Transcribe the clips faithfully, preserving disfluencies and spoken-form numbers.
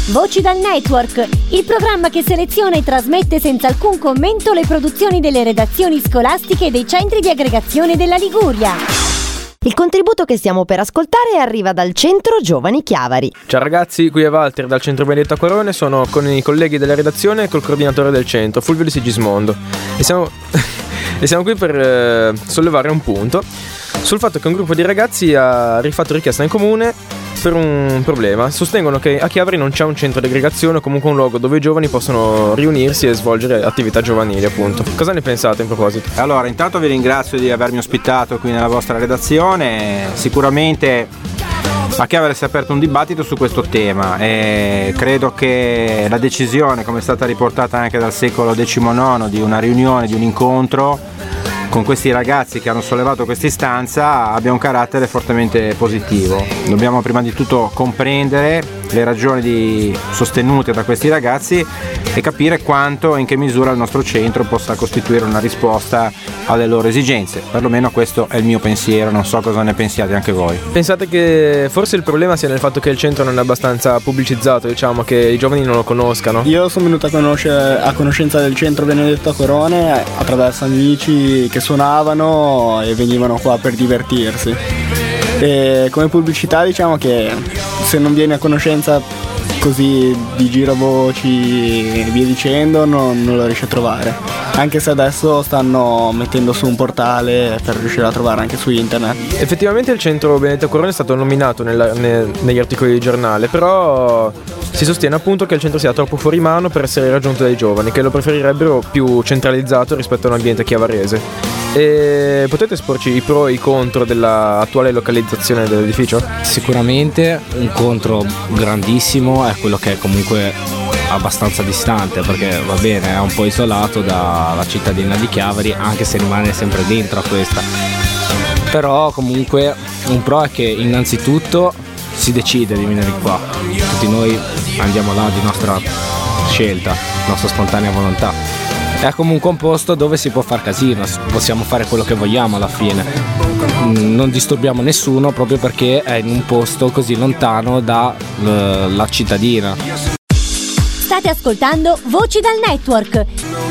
Voci dal Network, il programma che seleziona e trasmette senza alcun commento le produzioni delle redazioni scolastiche e dei centri di aggregazione della Liguria. Il contributo che stiamo per ascoltare arriva dal Centro Giovani Chiavari. Ciao ragazzi, qui è Walter dal Centro Benedetto Acquarone, sono con i colleghi della redazione e col coordinatore del centro, Fulvio Di Sigismondo. E siamo, e siamo qui per eh, sollevare un punto sul fatto che un gruppo di ragazzi ha rifatto richiesta in comune per un problema. Sostengono che a Chiavari non c'è un centro di aggregazione o comunque un luogo dove i giovani possono riunirsi e svolgere attività giovanili, appunto. Cosa ne pensate in proposito? Allora, intanto vi ringrazio di avermi ospitato qui nella vostra redazione. Sicuramente a Chiavari si è aperto un dibattito su questo tema e credo che la decisione, come è stata riportata anche dal secolo diciannove, di una riunione, di un incontro con questi ragazzi che hanno sollevato questa istanza abbia un carattere fortemente positivo. Dobbiamo prima di tutto comprendere le ragioni di, sostenute da questi ragazzi e capire quanto e in che misura il nostro centro possa costituire una risposta alle loro esigenze. Perlomeno questo è il mio pensiero, non so cosa ne pensiate anche voi. Pensate che forse il problema sia nel fatto che il centro non è abbastanza pubblicizzato, diciamo, che i giovani non lo conoscano? Io sono venuto a, conoscere, a conoscenza del Centro Benedetto Acquarone attraverso amici che suonavano e venivano qua per divertirsi. E come pubblicità diciamo che se non vieni a conoscenza così di giravoci e via dicendo non, non lo riesci a trovare, anche se adesso stanno mettendo su un portale per riuscire a trovare anche su internet. Effettivamente il Centro Benedetto Acquarone è stato nominato nella, ne, negli articoli di giornale, però si sostiene appunto che il centro sia troppo fuori mano per essere raggiunto dai giovani, che lo preferirebbero più centralizzato rispetto a un ambiente chiavarese. E potete esporci i pro e i contro dell'attuale localizzazione dell'edificio? Sicuramente un contro grandissimo è quello che è comunque abbastanza distante, perché va bene, è un po' isolato dalla cittadina di Chiavari, anche se rimane sempre dentro a questa. Però comunque un pro è che innanzitutto si decide di venire qua, tutti noi andiamo là di nostra scelta, nostra spontanea volontà. È comunque un posto dove si può far casino, possiamo fare quello che vogliamo alla fine, non disturbiamo nessuno proprio perché è in un posto così lontano dalla cittadina. State ascoltando Voci dal Network.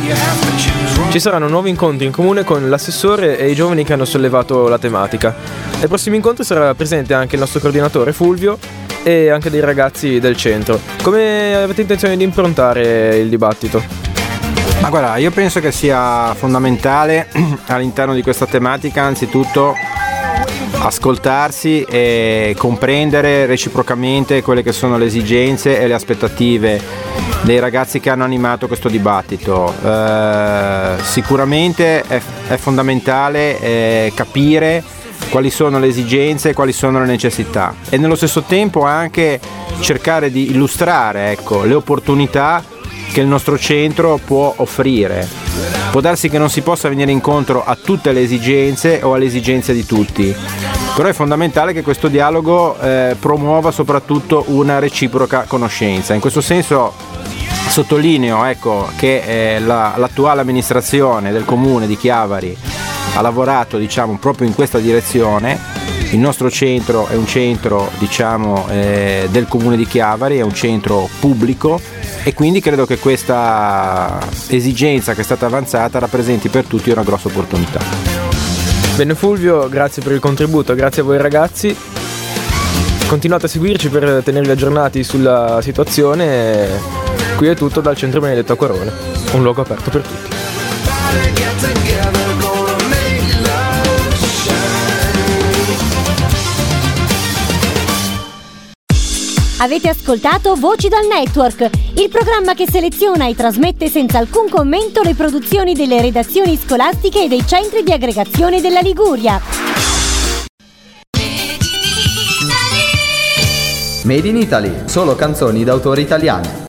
Ci saranno nuovi incontri in comune con l'assessore e i giovani che hanno sollevato la tematica. Ai prossimi incontri sarà presente anche il nostro coordinatore Fulvio e anche dei ragazzi del centro. Come avete intenzione di improntare il dibattito? Ma guarda, io penso che sia fondamentale all'interno di questa tematica anzitutto ascoltarsi e comprendere reciprocamente quelle che sono le esigenze e le aspettative dei ragazzi che hanno animato questo dibattito. Eh, sicuramente è, è fondamentale eh, capire quali sono le esigenze e quali sono le necessità e nello stesso tempo anche cercare di illustrare, ecco, le opportunità che il nostro centro può offrire. Può darsi che non si possa venire incontro a tutte le esigenze o alle esigenze di tutti, però è fondamentale che questo dialogo eh, promuova soprattutto una reciproca conoscenza. In questo senso sottolineo ecco, che eh, la, l'attuale amministrazione del comune di Chiavari ha lavorato diciamo, proprio in questa direzione. Il nostro centro è un centro diciamo, eh, del comune di Chiavari, è un centro pubblico e quindi credo che questa esigenza che è stata avanzata rappresenti per tutti una grossa opportunità. Bene Fulvio, grazie per il contributo, grazie a voi ragazzi. Continuate a seguirci per tenervi aggiornati sulla situazione. Qui è tutto dal Centro Benedetto Acquarone, un luogo aperto per tutti. Avete ascoltato Voci dal Network, il programma che seleziona e trasmette senza alcun commento le produzioni delle redazioni scolastiche e dei centri di aggregazione della Liguria. Made in Italy, solo canzoni d'autore italiane.